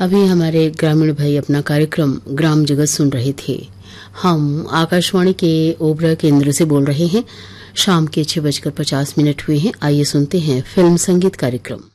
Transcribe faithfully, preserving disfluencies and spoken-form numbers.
अभी हमारे ग्रामीण भाई अपना कार्यक्रम ग्राम जगत सुन रहे थे। हम आकाशवाणी के ओबरा केंद्र से बोल रहे हैं। शाम के छह बजकर पचास मिनट हुए हैं। आइए सुनते हैं फिल्म संगीत कार्यक्रम।